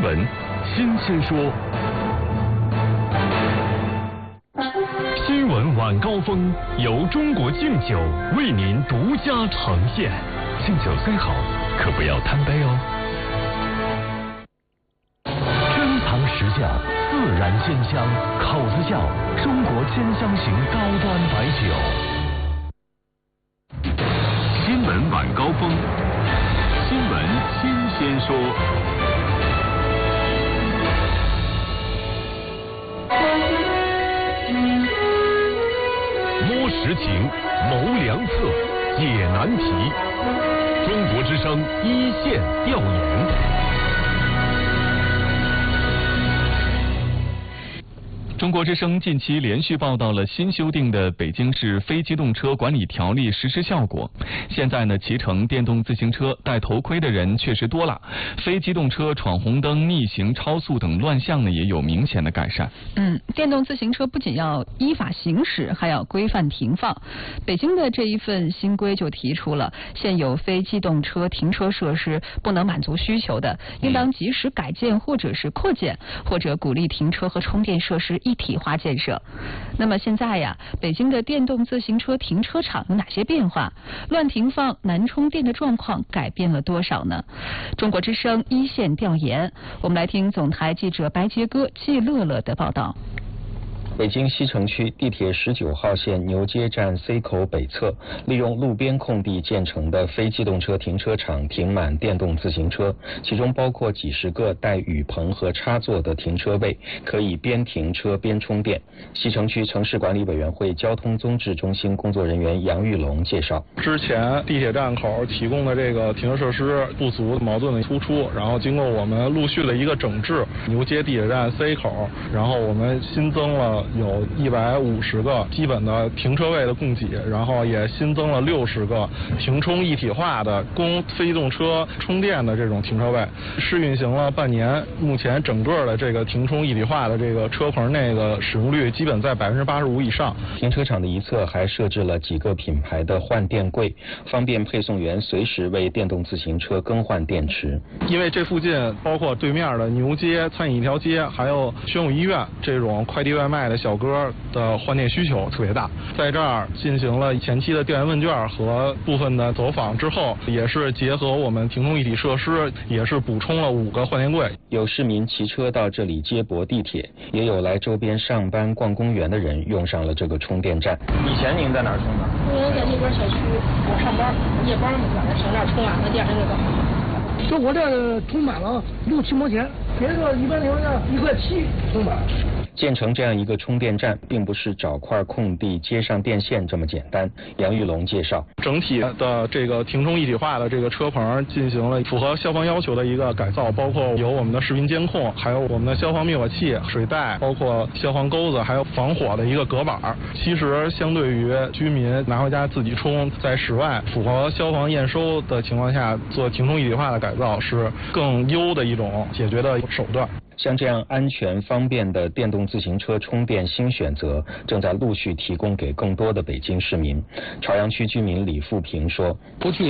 闻新鲜说，新闻晚高峰由中国敬酒为您独家呈现。敬酒虽好，可不要贪杯哦。珍藏实窖，自然鲜香，口子窖，中国兼香型高端白酒。新闻晚高峰，新闻新鲜说。摸实情，谋良策，解难题。中国之声一线调研。 中国之声近期连续报道了新修订的北京市非机动车管理条例实施效果。现在呢，骑乘电动自行车戴头盔的人确实多了，非机动车闯红灯、逆行、超速等乱象呢也有明显的改善。 电动自行车不仅要依法行驶，还要规范停放。北京的这一份新规就提出了，现有非机动车停车设施不能满足需求的，应当及时改建或者是扩建，或者鼓励停车和充电设施一体化建设。那么现在呀，北京的电动自行车停车场有哪些变化？乱停放、难充电的状况改变了多少呢？中国之声一线调研，我们来听总台记者白杰哥、季乐乐的报道。 北京西城区地铁19号线牛街站 C 口北侧，利用路边空地建成的非机动车停车场停满电动自行车，其中包括几十个带雨棚和插座的停车位，可以边停车边充电。西城区城市管理委员会交通综治中心工作人员杨玉龙介绍， 之前地铁站口提供的这个停车设施不足，矛盾的突出，然后经过我们陆续的一个整治，牛街地铁站 C 口，然后我们新增了有150个基本的停车位的供给，然后也新增了60个停充一体化的供非机动车充电的这种停车位，试运行了半年，目前整个的这个停充一体化的这个车棚内的使用率基本在85%以上。 停车场的一侧还设置了几个品牌的换电柜，方便配送员随时为电动自行车更换电池。 因为这附近包括对面的牛街、餐饮一条街，还有宣武医院这种快递外卖的小哥的换电需求特别大，在这儿进行了前期的调研问卷和部分的走访之后，也是结合我们停充一体设施，也是补充了5个换电柜。 有市民骑车到这里接驳地铁，也有来周边上班逛公园的人用上了这个充电站。 以前您在哪儿充的？ 我在那边小区，我上班夜班嘛，在那上那充完了，第二天就走。 就我这充满了6、7毛钱，别的一般情况下1块7充满。 建成这样一个充电站，并不是找块空地接上电线这么简单。杨玉龙介绍， 整体的这个停充一体化的这个车棚进行了符合消防要求的一个改造，包括有我们的视频监控，还有我们的消防灭火器、水袋，包括消防钩子，还有防火的一个隔板。其实相对于居民拿回家自己充，在室外符合消防验收的情况下做停充一体化的改造，是更优的一种解决的手段。 像这样安全方便的电动自行车充电新选择正在陆续提供给更多的北京市民。朝阳区居民李富平说， 过去